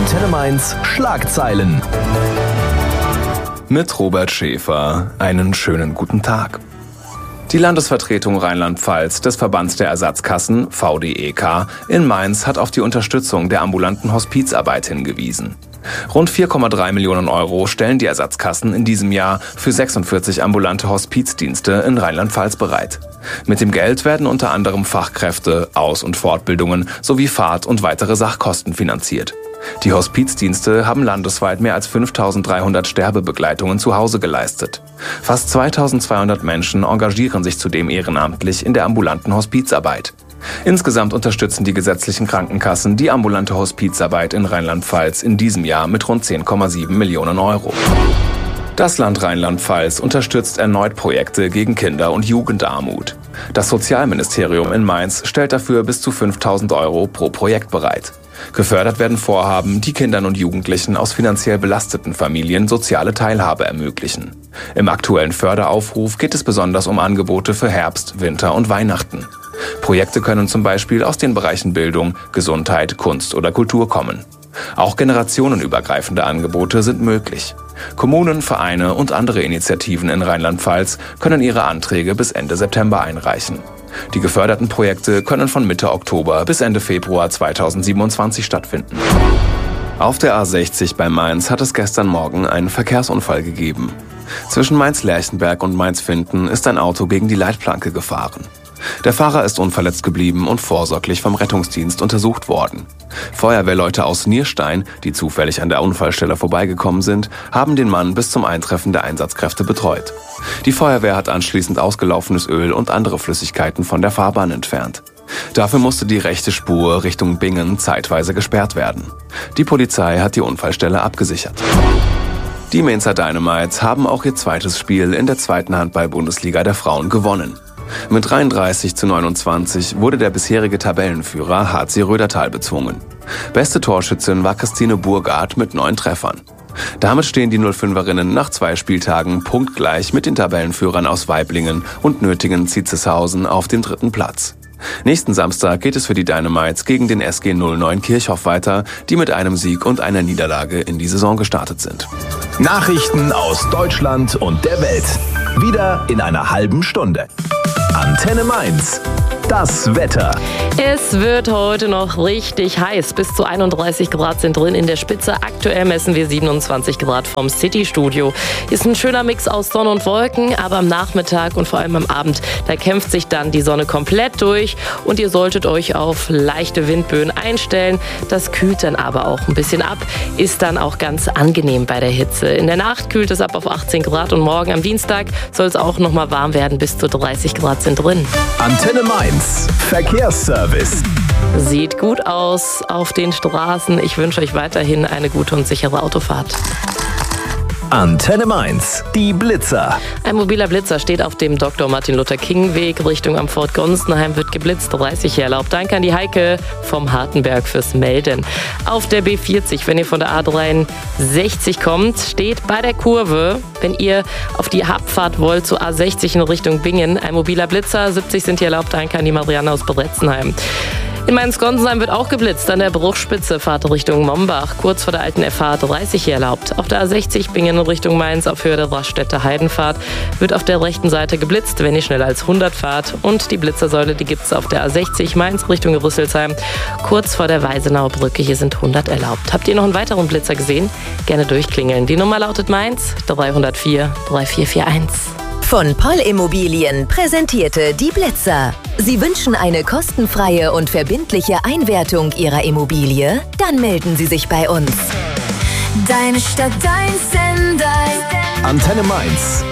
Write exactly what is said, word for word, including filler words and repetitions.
Antenne Mainz Schlagzeilen. Mit Robert Schäfer. Einen schönen guten Tag. Die Landesvertretung Rheinland-Pfalz des Verbands der Ersatzkassen, V D E K, in Mainz hat auf die Unterstützung der ambulanten Hospizarbeit hingewiesen. Rund vier Komma drei Millionen Euro stellen die Ersatzkassen in diesem Jahr für sechsundvierzig ambulante Hospizdienste in Rheinland-Pfalz bereit. Mit dem Geld werden unter anderem Fachkräfte, Aus- und Fortbildungen sowie Fahrt- und weitere Sachkosten finanziert. Die Hospizdienste haben landesweit mehr als fünftausenddreihundert Sterbebegleitungen zu Hause geleistet. Fast zweitausendzweihundert Menschen engagieren sich zudem ehrenamtlich in der ambulanten Hospizarbeit. Insgesamt unterstützen die gesetzlichen Krankenkassen die ambulante Hospizarbeit in Rheinland-Pfalz in diesem Jahr mit rund zehn Komma sieben Millionen Euro. Das Land Rheinland-Pfalz unterstützt erneut Projekte gegen Kinder- und Jugendarmut. Das Sozialministerium in Mainz stellt dafür bis zu fünftausend Euro pro Projekt bereit. Gefördert werden Vorhaben, die Kindern und Jugendlichen aus finanziell belasteten Familien soziale Teilhabe ermöglichen. Im aktuellen Förderaufruf geht es besonders um Angebote für Herbst, Winter und Weihnachten. Projekte können zum Beispiel aus den Bereichen Bildung, Gesundheit, Kunst oder Kultur kommen. Auch generationenübergreifende Angebote sind möglich. Kommunen, Vereine und andere Initiativen in Rheinland-Pfalz können ihre Anträge bis Ende September einreichen. Die geförderten Projekte können von Mitte Oktober bis Ende Februar zweitausendsiebenundzwanzig stattfinden. Auf der A sechzig bei Mainz hat es gestern Morgen einen Verkehrsunfall gegeben. Zwischen Mainz-Lerchenberg und Mainz-Finden ist ein Auto gegen die Leitplanke gefahren. Der Fahrer ist unverletzt geblieben und vorsorglich vom Rettungsdienst untersucht worden. Feuerwehrleute aus Nierstein, die zufällig an der Unfallstelle vorbeigekommen sind, haben den Mann bis zum Eintreffen der Einsatzkräfte betreut. Die Feuerwehr hat anschließend ausgelaufenes Öl und andere Flüssigkeiten von der Fahrbahn entfernt. Dafür musste die rechte Spur Richtung Bingen zeitweise gesperrt werden. Die Polizei hat die Unfallstelle abgesichert. Die Mainzer Dynamites haben auch ihr zweites Spiel in der zweiten Handball-Bundesliga der Frauen gewonnen. Mit dreiunddreißig zu neunundzwanzig wurde der bisherige Tabellenführer H C Rödertal bezwungen. Beste Torschützin war Christine Burgard mit neun Treffern. Damit stehen die null fünferinnen nach zwei Spieltagen punktgleich mit den Tabellenführern aus Waiblingen und Nötingen-Zietzeshausen auf dem dritten Platz. Nächsten Samstag geht es für die Dynamites gegen den S G null neun Kirchhoff weiter, die mit einem Sieg und einer Niederlage in die Saison gestartet sind. Nachrichten aus Deutschland und der Welt. Wieder in einer halben Stunde. Antenne Mainz. Das Wetter. Es wird heute noch richtig heiß. Bis zu einunddreißig Grad sind drin in der Spitze. Aktuell messen wir siebenundzwanzig Grad vom City-Studio. Ist ein schöner Mix aus Sonne und Wolken, aber am Nachmittag und vor allem am Abend, da kämpft sich dann die Sonne komplett durch und ihr solltet euch auf leichte Windböen einstellen. Das kühlt dann aber auch ein bisschen ab, ist dann auch ganz angenehm bei der Hitze. In der Nacht kühlt es ab auf achtzehn Grad und morgen am Dienstag soll es auch noch mal warm werden. Bis zu dreißig Grad sind drin. Antenne Mainz. Verkehrsservice. Sieht gut aus auf den Straßen. Ich wünsche euch weiterhin eine gute und sichere Autofahrt. Antenne Mainz. Die Blitzer. Ein mobiler Blitzer steht auf dem Doktor Martin Luther King Weg Richtung Amfort Gonsenheim, wird geblitzt, dreißig hier erlaubt. Danke an die Heike vom Hartenberg fürs Melden. Auf der B vierzig, wenn ihr von der A dreiundsechzig kommt, steht bei der Kurve, wenn ihr auf die Abfahrt wollt, zur A sechzig in Richtung Bingen, ein mobiler Blitzer, siebzig sind hier erlaubt. Danke an die Marianne aus Beretzenheim. In Mainz-Gonsenheim wird auch geblitzt, an der Bruchspitze, Fahrt Richtung Mombach, kurz vor der alten F H dreißig hier erlaubt. Auf der A sechzig Bingen Richtung Mainz auf Höhe der Raststätte Heidenfahrt wird auf der rechten Seite geblitzt, wenn ihr schneller als hundert fahrt. Und die Blitzersäule, die gibt es auf der A sechzig Mainz Richtung Rüsselsheim, kurz vor der Weisenauer Brücke, hier sind hundert erlaubt. Habt ihr noch einen weiteren Blitzer gesehen? Gerne durchklingeln. Die Nummer lautet Mainz dreihundertvier dreiundvierzig einundvierzig. Von Poll Immobilien präsentierte die Blitzer. Sie wünschen eine kostenfreie und verbindliche Einwertung Ihrer Immobilie? Dann melden Sie sich bei uns. Deine Stadt, dein Sender. Antenne Mainz.